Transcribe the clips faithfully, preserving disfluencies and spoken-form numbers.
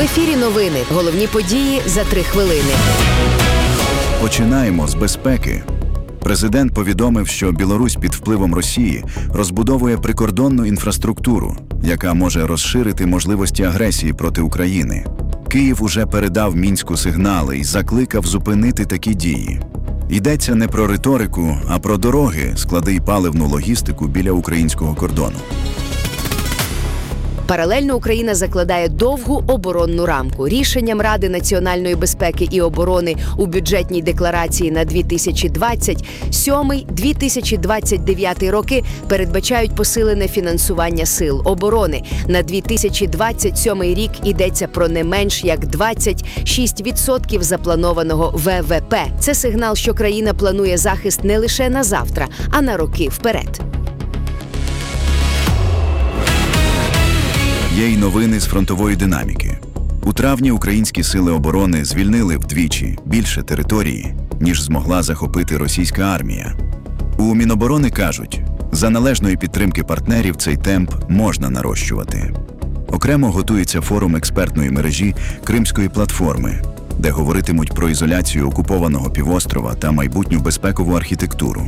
ефірі новини. Головні події за три хвилини. Починаємо з безпеки. Президент повідомив, що Білорусь під впливом Росії розбудовує прикордонну інфраструктуру, яка може розширити можливості агресії проти України. Київ уже передав Мінську сигнали і закликав зупинити такі дії. Йдеться не про риторику, а про дороги, склади й паливну логістику біля українського кордону. Паралельно Україна закладає довгу оборонну рамку. Рішенням Ради національної безпеки і оборони у бюджетній декларації на дві тисячі двадцять сьомий - дві тисячі двадцять дев'ятий роки передбачають посилене фінансування сил оборони. На дві тисячі двадцять сьомий рік йдеться про не менш як двадцять шість відсотків запланованого ве ве пе. Це сигнал, що країна планує захист не лише на завтра, а на роки вперед. Є й новини з фронтової динаміки. У травні українські сили оборони звільнили вдвічі більше території, ніж змогла захопити російська армія. У Міноборони кажуть, за належної підтримки партнерів цей темп можна нарощувати. Окремо готується форум експертної мережі Кримської платформи, де говоритимуть про ізоляцію окупованого півострова та майбутню безпекову архітектуру.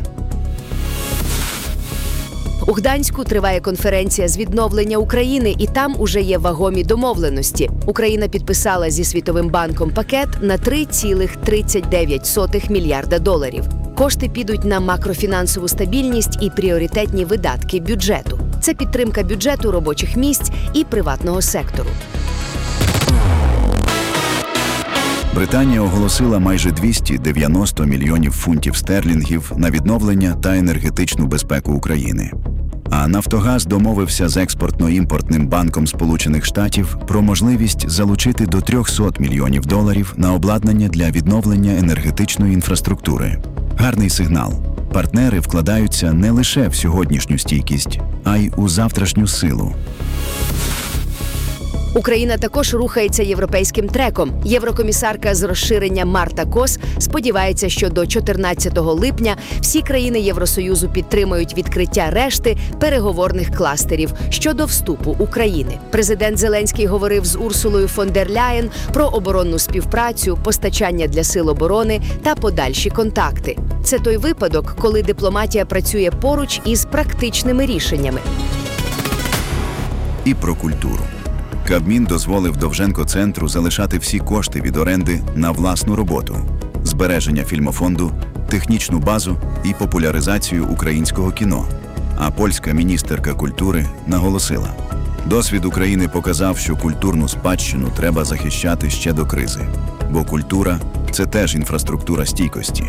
У Гданську триває конференція з відновлення України, і там уже є вагомі домовленості. Україна підписала зі Світовим банком пакет на три цілих тридцять дев'ять сотих мільярда доларів. Кошти підуть на макрофінансову стабільність і пріоритетні видатки бюджету. Це підтримка бюджету, робочих місць і приватного сектору. Британія оголосила майже двісті дев'яносто мільйонів фунтів стерлінгів на відновлення та енергетичну безпеку України. А «Нафтогаз» домовився з Експортно-імпортним банком Сполучених Штатів про можливість залучити до триста мільйонів доларів на обладнання для відновлення енергетичної інфраструктури. Гарний сигнал. Партнери вкладаються не лише в сьогоднішню стійкість, а й у завтрашню силу. Україна також рухається європейським треком. Єврокомісарка з розширення Марта Кос сподівається, що до чотирнадцятого липня всі країни Євросоюзу підтримують відкриття решти переговорних кластерів щодо вступу України. Президент Зеленський говорив з Урсулою фон дер Ляєн про оборонну співпрацю, постачання для сил оборони та подальші контакти. Це той випадок, коли дипломатія працює поруч із практичними рішеннями. І про культуру. Кабмін дозволив Довженко-центру залишати всі кошти від оренди на власну роботу, збереження фільмофонду, технічну базу і популяризацію українського кіно. А польська міністерка культури наголосила, досвід України показав, що культурну спадщину треба захищати ще до кризи, бо культура – це теж інфраструктура стійкості.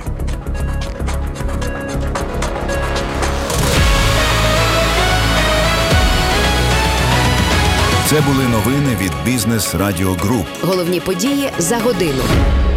Це були новини від Бізнес Радіо Груп. Головні події за годину.